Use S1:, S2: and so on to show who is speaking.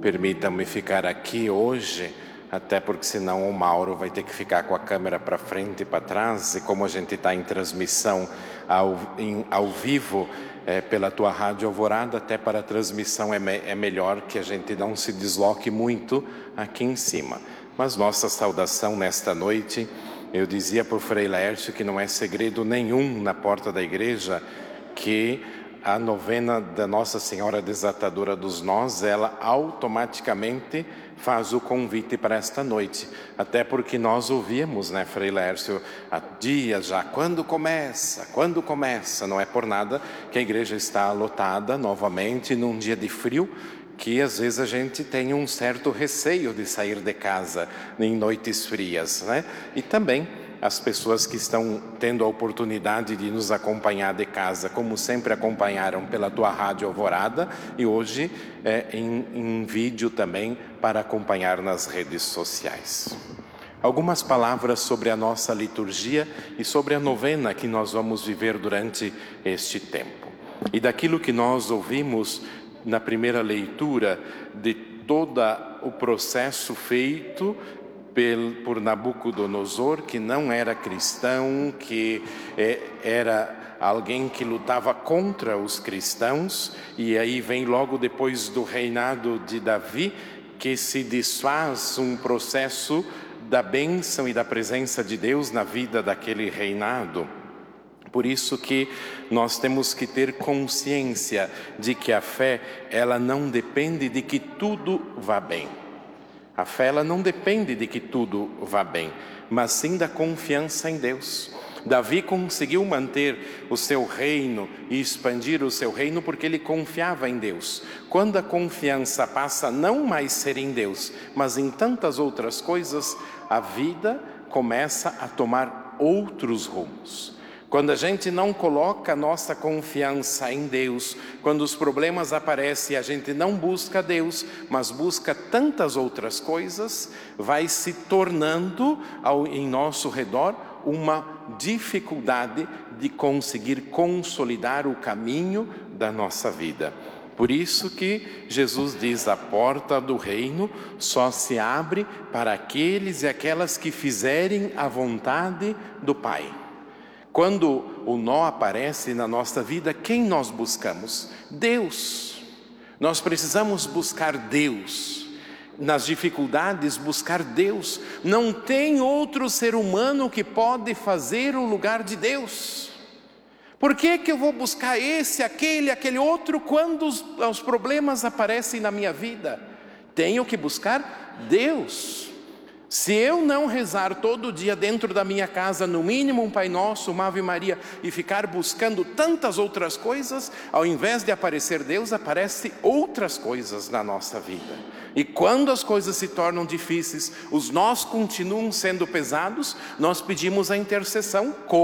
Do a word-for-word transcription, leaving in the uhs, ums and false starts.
S1: permitam-me ficar aqui hoje, até porque senão o Mauro vai ter que ficar com a câmera para frente e para trás, e como a gente está em transmissão ao, em, ao vivo é, pela tua Rádio Alvorada, até para a transmissão é, me, é melhor que a gente não se desloque muito aqui em cima. Mas nossa saudação nesta noite, eu dizia para o Frei Laércio que não é segredo nenhum na porta da igreja que a novena da Nossa Senhora Desatadora dos Nós, ela automaticamente faz o convite para esta noite. Até porque nós ouvíamos, né, Frei Laércio, há dias já, quando começa, quando começa, não é por nada que a igreja está lotada novamente num dia de frio, que às vezes a gente tem um certo receio de sair de casa em noites frias, né? E também as pessoas que estão tendo a oportunidade de nos acompanhar de casa, como sempre acompanharam pela tua Rádio Alvorada, e hoje é, em, em vídeo também para acompanhar nas redes sociais. Algumas palavras sobre a nossa liturgia e sobre a novena que nós vamos viver durante este tempo. E daquilo que nós ouvimos na primeira leitura de todo o processo feito por Nabucodonosor, que não era cristão, que era alguém que lutava contra os cristãos, e aí vem logo depois do reinado de Davi, que se desfaz um processo da bênção e da presença de Deus na vida daquele reinado. Por isso que nós temos que ter consciência de que a fé, ela não depende de que tudo vá bem. A fé, ela não depende de que tudo vá bem, mas sim da confiança em Deus. Davi conseguiu manter o seu reino e expandir o seu reino porque ele confiava em Deus. Quando a confiança passa a não mais ser em Deus, mas em tantas outras coisas, a vida começa a tomar outros rumos. Quando a gente não coloca a nossa confiança em Deus, quando os problemas aparecem e a gente não busca Deus, mas busca tantas outras coisas, vai se tornando ao, em nosso redor uma dificuldade de conseguir consolidar o caminho da nossa vida. Por isso que Jesus diz, a porta do reino só se abre para aqueles e aquelas que fizerem a vontade do Pai. Quando o nó aparece na nossa vida, quem nós buscamos? Deus. Nós precisamos buscar Deus. Nas dificuldades, buscar Deus. Não tem outro ser humano que pode fazer o lugar de Deus. Por que que eu vou buscar esse, aquele, aquele outro, quando os, os problemas aparecem na minha vida? Tenho que buscar Deus. Se eu não rezar todo dia dentro da minha casa, no mínimo um Pai Nosso, uma Ave Maria, e ficar buscando tantas outras coisas, ao invés de aparecer Deus, aparecem outras coisas na nossa vida. E quando as coisas se tornam difíceis, os nós continuam sendo pesados, nós pedimos a intercessão.